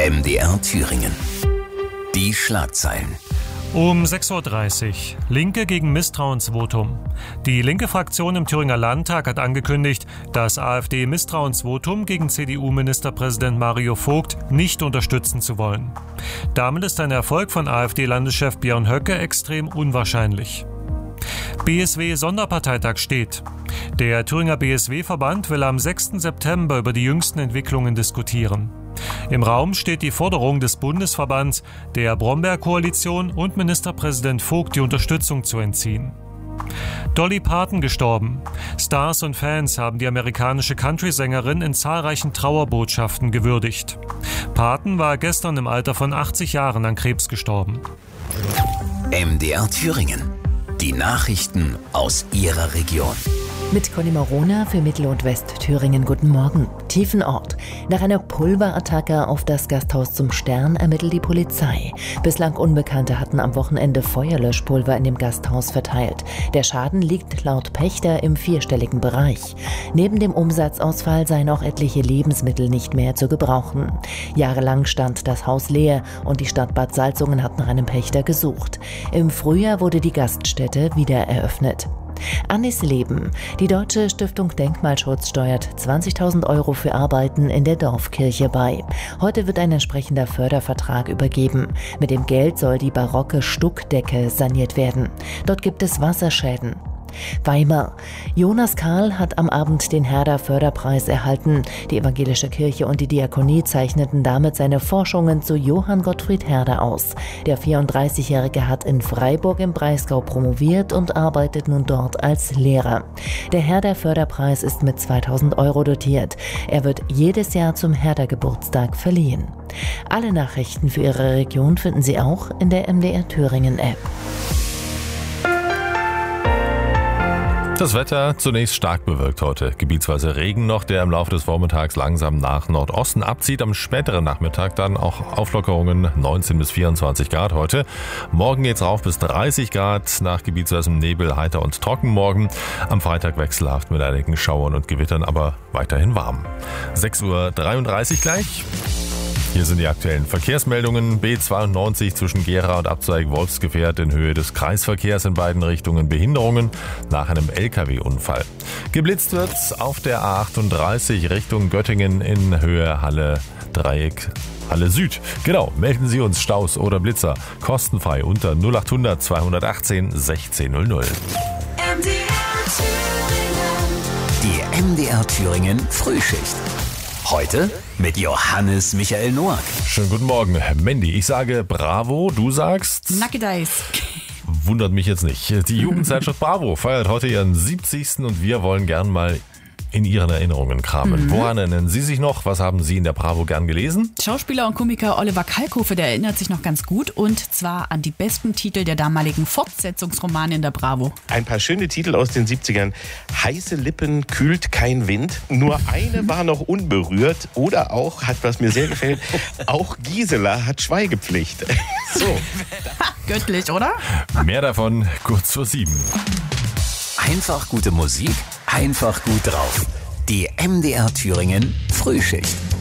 MDR Thüringen. Die Schlagzeilen. Um 6.30 Uhr. Linke gegen Misstrauensvotum. Die linke Fraktion im Thüringer Landtag hat angekündigt, das AfD-Misstrauensvotum gegen CDU-Ministerpräsident Mario Vogt nicht unterstützen zu wollen. Damit ist ein Erfolg von AfD-Landeschef Björn Höcke extrem unwahrscheinlich. BSW-Sonderparteitag steht. Der Thüringer BSW-Verband will am 6. September über die jüngsten Entwicklungen diskutieren. Im Raum steht die Forderung des Bundesverbands, der Bromberg-Koalition und Ministerpräsident Vogt die Unterstützung zu entziehen. Dolly Parton gestorben. Stars und Fans haben die amerikanische Country-Sängerin in zahlreichen Trauerbotschaften gewürdigt. Parton war gestern im Alter von 80 Jahren an Krebs gestorben. MDR Thüringen. Die Nachrichten aus Ihrer Region. Mit Conny Marona für Mittel- und Westthüringen. Guten Morgen. Tiefenort. Nach einer Pulverattacke auf das Gasthaus zum Stern ermittelt die Polizei. Bislang Unbekannte hatten am Wochenende Feuerlöschpulver in dem Gasthaus verteilt. Der Schaden liegt laut Pächter im vierstelligen Bereich. Neben dem Umsatzausfall seien auch etliche Lebensmittel nicht mehr zu gebrauchen. Jahrelang stand das Haus leer und die Stadt Bad Salzungen hat nach einem Pächter gesucht. Im Frühjahr wurde die Gaststätte wieder eröffnet. Annis Leben. Die Deutsche Stiftung Denkmalschutz steuert 20.000 € für Arbeiten in der Dorfkirche bei. Heute wird ein entsprechender Fördervertrag übergeben. Mit dem Geld soll die barocke Stuckdecke saniert werden. Dort gibt es Wasserschäden. Weimar. Jonas Karl hat am Abend den Herder-Förderpreis erhalten. Die evangelische Kirche und die Diakonie zeichneten damit seine Forschungen zu Johann Gottfried Herder aus. Der 34-Jährige hat in Freiburg im Breisgau promoviert und arbeitet nun dort als Lehrer. Der Herder-Förderpreis ist mit 2.000 € dotiert. Er wird jedes Jahr zum Herder-Geburtstag verliehen. Alle Nachrichten für Ihre Region finden Sie auch in der MDR Thüringen-App. Das Wetter zunächst stark bewölkt heute. Gebietsweise Regen noch, der im Laufe des Vormittags langsam nach Nordosten abzieht. Am späteren Nachmittag dann auch Auflockerungen 19 bis 24 Grad heute. Morgen geht's rauf bis 30 Grad, nach gebietsweisem Nebel, heiter und trocken morgen. Am Freitag wechselhaft mit einigen Schauern und Gewittern, aber weiterhin warm. 6.33 Uhr gleich. Hier sind die aktuellen Verkehrsmeldungen. B92 zwischen Gera und Abzweig Wolfsgefährt in Höhe des Kreisverkehrs in beiden Richtungen Behinderungen nach einem LKW-Unfall. Geblitzt wird's auf der A38 Richtung Göttingen in Höhe Halle Dreieck Halle Süd. Genau, melden Sie uns Staus oder Blitzer kostenfrei unter 0800 218 1600. Die MDR Thüringen Frühschicht. Heute mit Johannes Michael Noack. Schönen guten Morgen, Mandy. Ich sage Bravo, du sagst... Nackedeis. Wundert mich jetzt nicht. Die Jugendzeitschrift Bravo feiert heute ihren 70. und wir wollen gern mal in Ihren Erinnerungen kramen. Woran erinnern Sie sich noch? Was haben Sie in der Bravo gern gelesen? Schauspieler und Komiker Oliver Kalkofe, der erinnert sich noch ganz gut, und zwar an die besten Titel der damaligen Fortsetzungsromane in der Bravo. Ein paar schöne Titel aus den 70ern. Heiße Lippen kühlt kein Wind. Nur eine war noch unberührt. Oder auch, was mir sehr gefällt, auch Gisela hat Schweigepflicht. So. Göttlich, oder? Mehr davon kurz vor 7. Einfach gute Musik, einfach gut drauf. Die MDR Thüringen Frühschicht.